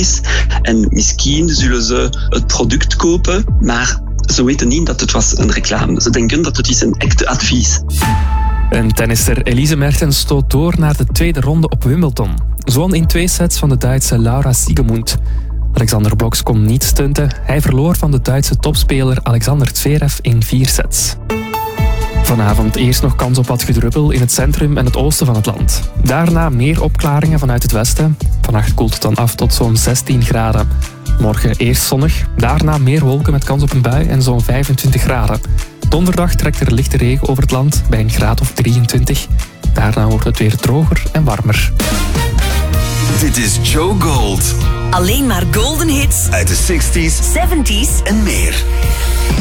is. En misschien zullen ze het product kopen, maar ze weten niet dat het was een reclame. Ze denken dat het is een echt advies. En tennisster Elise Mertens stoot door naar de tweede ronde op Wimbledon. Ze won in 2 sets van de Duitse Laura Siegemund. Alexander Boks kon niet stunten. Hij verloor van de Duitse topspeler Alexander Zverev in 4 sets. Vanavond eerst nog kans op wat gedruppel in het centrum en het oosten van het land. Daarna meer opklaringen vanuit het westen. Vannacht koelt het dan af tot zo'n 16 graden. Morgen eerst zonnig, daarna meer wolken met kans op een bui en zo'n 25 graden. Donderdag trekt er lichte regen over het land bij een graad of 23. Daarna wordt het weer droger en warmer. Dit is Joe Gold. Alleen maar golden hits Uit de 60s, 70s en meer.